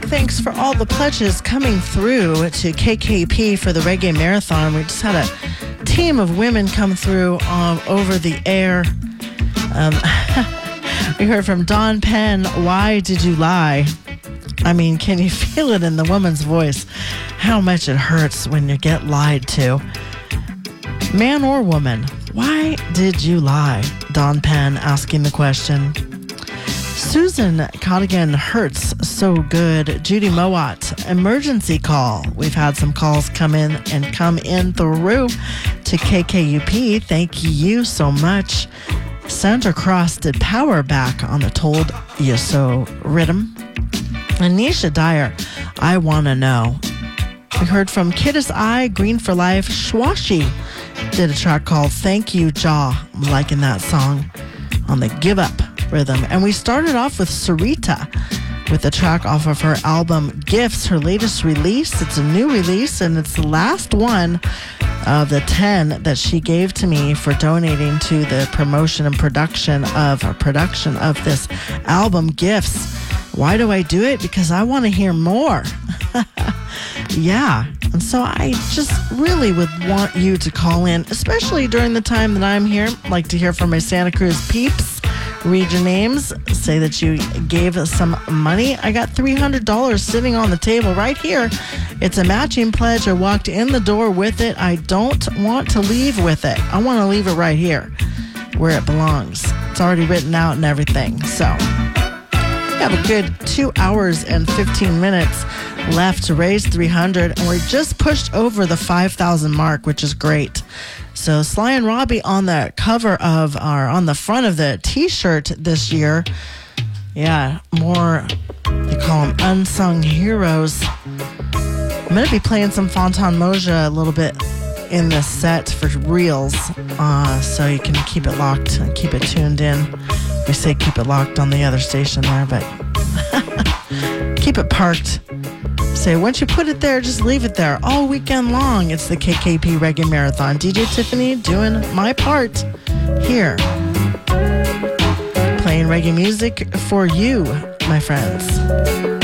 thanks for all the pledges coming through to KKP for the Reggae Marathon. We just had a team of women come through over the air. We heard from Dawn Penn, Why Did You Lie? I mean, can you feel it in the woman's voice? How much it hurts when you get lied to. Man or woman, why did you lie? Dawn Penn asking the question. Susan Cottigan hurts so good. Judy Mowat, emergency call. We've had some calls come in through to KKUP. Thank you so much. Sandra Cross did power back on the Told You So rhythm. Anisha Dyer, I Wanna Know. We heard from Kiddis Eye, Green for Life. Schwashi did a track called Thank You Jaw. I'm liking that song on the Give Up rhythm. And we started off with Sarita with a track off of her album Gifts, her latest release. It's a new release, and it's the last one of the 10 that she gave to me for donating to the promotion and production of this album, Gifts. Why do I do it? Because I want to hear more. Yeah. And so I just really would want you to call in, especially during the time that I'm here. I'd like to hear from my Santa Cruz peeps. Read your names. Say that you gave us some money. I got $300 sitting on the table right here. It's a matching pledge. I walked in the door with it. I don't want to leave with it. I want to leave it right here where it belongs. It's already written out and everything. So we have a good 2 hours and 15 minutes left to raise 300, and we're just pushed over the 5,000 mark, which is great. So Sly and Robbie on the cover of on the front of the t-shirt this year. Yeah, more, they call them unsung heroes. I'm going to be playing some Fontaine Moja a little bit in this set for reals, so you can keep it locked and keep it tuned in. We say keep it locked on the other station there, but keep it parked. Say, once you put it there, just leave it there all weekend long. It's the KKP Reggae Marathon. DJ Tiffany doing my part here. Playing reggae music for you, my friends.